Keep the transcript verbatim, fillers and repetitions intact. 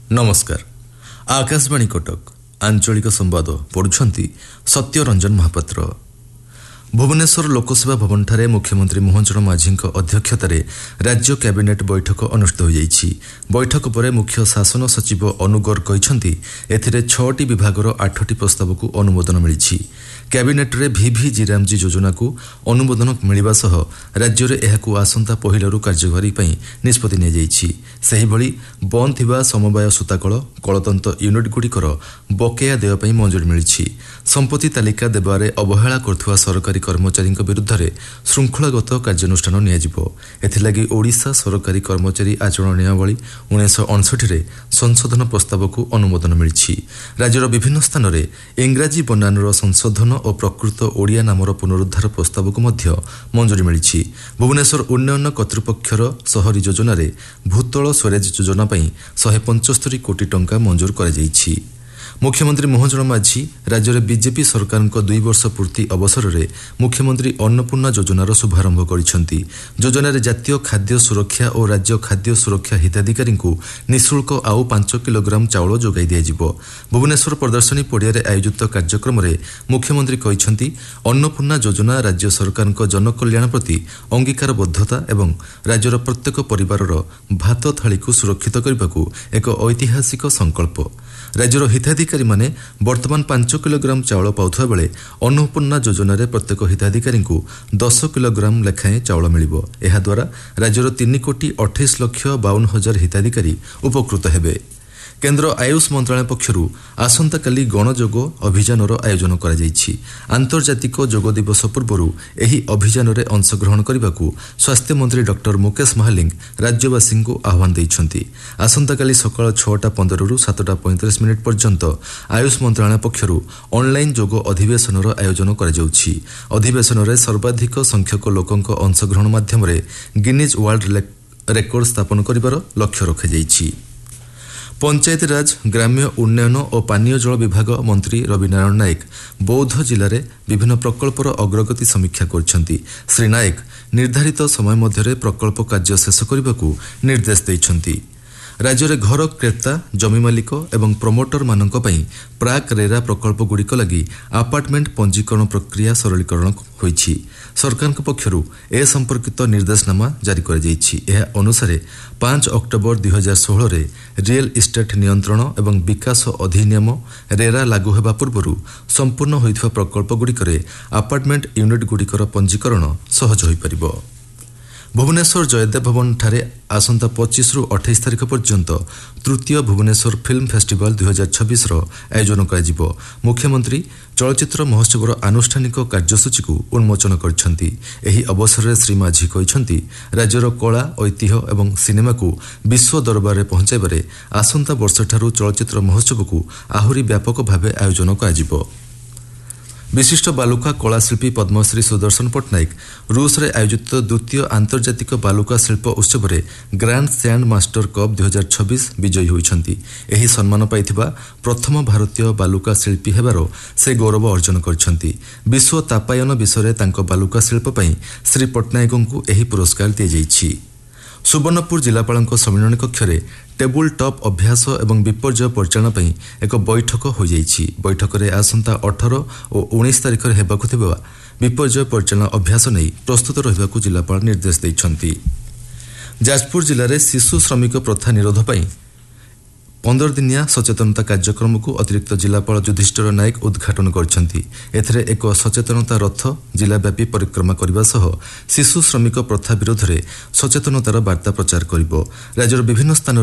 नमस्कार। आकाशवाणी कटक आंचलिक संवाद पढ़ुछंती सत्यरंजन महापात्र। भुवनेश्वर लोकसभा भवनठारे मुख्यमंत्री मोहन चरण माझी अध्यक्षतार राज्य कैबिनेट बैठक अनुष्ठित हो जाइछि। बैठक पर मुख्य शासन सचिव अनुगर कहिसंती एथिरे छटी विभागर आठटी प्रस्ताव को अनुमोदन मिलिछि। कैबिनेट्रे भीभी जिरामजी योजना को अनुमोदन मिलिबा सह राज्य में एहाकु आसंता पहिलरु कार्यकारी पई निष्पत्ति नि जाइछि। सेहिभଳି बंद थिबा समवाय सूताकल कलतंत्र यूनिट गुड़िकर बकेया देय पई मंजूरी मिलिछि। संपत्ति तालिका देबारे अवहेला करथुवा सरकारी कर्मचारी विरुद्ध में श्रृंखलागत कार्यानुष्ठान नियाजिबो। एथिलागि ओडिशा सरकारी कर्मचारी आचरण नियमावली उन्नीस अड़सठ संशोधन प्रस्ताव को अनुमोदन मिलिछि। राज्यर विभिन्न स्थान में इंग्राजी बनानर संशोधन और प्रकृत ओडिया नामर पुनरुद्धार प्रस्ताव को मध्य मंजूरी मिलिछि। भुवनेश्वर उन्नयन कर्तृपक्षर शहरी योजना रे भूतल स्वराज योजना पई शहे पंचस्तरी कोटी टंका मंजूर कर जाइछि। मुख्यमंत्री मोहन चरण माझी राज्य में बीजेपी सरकार दुई वर्ष पूर्ति अवसर में मुख्यमंत्री अन्नपूर्णा योजनार शुभारंभ करिसेंती। योजन जातीय खाद्य सुरक्षा और राज्य खाद्य सुरक्षा हिताधिकारी निःशुल्क आउ पांच किलोग्राम चाउल जोगाई दियाजिबो। भुवनेश्वर प्रदर्शनी पड़िया आयोजित कार्यक्रम में मुख्यमंत्री कहिसेंती अन्नपूर्णा योजना राज्य सरकार जनकल्याण प्रति अंगीकारबद्धता एवं राज्यर प्रत्येक परिवारर भात थाली को सुरक्षित करने को एक ऐतिहासिक संकल्प। राज्यर हिताधिकारी माने वर्तमान पांच किलोग्राम चाउल पाउथुवा बेले अन्नपूर्णा योजना प्रत्येक हिताधिकारी को दस किलोग्राम लेखाएं चाउल मिलिबो। एहा द्वारा राज्यर तीन कोटी अठाईस लक्ष बावन हजार हिताधिकारी उपकृत हेबे। केन्द्र आयुष मंत्रालय पक्षरु आसंताकाली गणयोग अभियान आयोजन करा जाइछि। आंतर्जातिक योग दिवस पूर्व एही अभियान में अंशग्रहण करने को स्वास्थ्य मंत्री डॉक्टर मुकेश महालिंग राज्यवासी को आह्वान देइछंती। आसंताकाली सकाळ छटा पंदर रु सातटा पैंतीस मिनिट पर्यंत आयुष मंत्रालय पक्षरु ऑनलाइन योग अधिवेशन आयोजन करा जाउछि। अधिवेशन में सर्वाधिक संख्यक लोकंक अंशग्रहण माध्यम गिनीज वर्ल्ड रेकर्ड स्थापन करिबार लक्ष्य रखा जाइछि। पंचायत राज ग्राम्य उन्नयन और पानीय जल विभाग मंत्री रवि नारायण नायक बौद्ध जिले में विभिन्न प्रकल्पर अग्रगति समीक्षा करछंती। श्री नायक निर्धारित समय मध्य प्रकल्प कार्य शेष करने को निर्देश देइछंती। राज्य में घर क्रेता जमी मालिक एवं प्रमोटर मानक पई प्राक रेरा प्रकल्प गुड़िक लगी आपार्टमेंट पंजीकरण प्रक्रिया सरलीकरण होइछि। सरकार पक्षरु ए संपर्कित निर्देशनामा जारी कर जाइछि। एहा अनुसार पांच अक्टोबर दुई हजार षोह रियल इस्टेट नियंत्रण एवं विकास अधिनियम रेरा लागू होगा पूर्व संपूर्ण होइथिबा प्रकल्प गुड़िक आपार्टमेंट यूनिट गुड़िकर पंजीकरण सहज होई परिबो। भुवनेश्वर जयदेव भवन ठारे आसंता पच्चीस रु अट्ठाईस तारिख पर्यंत तृतीय भुवनेश्वर फिल्म फेस्टिवल दुई हजार छब्बीस आयोजन कर मुख्यमंत्री चलचित्र महोत्सव आनुष्ठानिक कार्यसूची को उन्मोचन करछंती। एही अवसर में श्री माझी कहिसंती राज्यर कला ऐतिह्य एवं सिनेमा को विश्व दरबार में पहुंचाइबारे आसंता वर्ष ठारू चलचित्र महोत्सव को आहुरी व्यापक भाव आयोजन कर विशिष्ट बालुका कलाशिल्पी पद्मश्री सुदर्शन पट्टनायक रूस रे आयोजित द्वितीय आंतर्जातिक बालुका शिल्प उत्सव में ग्रांड सैंड मास्टर कप दुई हजार छब्बीस विजयी होइछंती। एही सम्मान पाइथिबा प्रथम भारतीय बालुका शिल्पी हेबार से गौरव अर्जन करछंती। विश्व तापायन विषय तांको बालुका शिल्प पई श्री पट्टनायकଙ୍କୁ एही पुरस्कार दिया जाइछि। सुवर्णपुर जिलापाल सम्मिलन कक्ष में टेबुल टॉप अभ्यास एवं विपर्यय परिचालन पर एक बैठक हो जाइछि। बैठक में आसंता अठारह और उन्नीस तारिख में हेबाकु थिबा विपर्यय परिचालन अभ्यास नहीं प्रस्तुत रहिबाकु जिलापाल निर्देश दैछंती। जाजपुर जिले में शिशु श्रमिक प्रथा निरोध पर पंदर दिनिया सचेतनता कार्यक्रम को अतिरिक्त जिलापाल युधिष्ठिर नायक उद्घाटन करछंती। एथिरे एक सचेतनता रथ जिलाव्यापी परिक्रमा करने सह शिशु श्रमिक प्रथा विरोध में सचेतनतार वार्ता प्रचार करिबो। राज्यर विभिन्न स्थान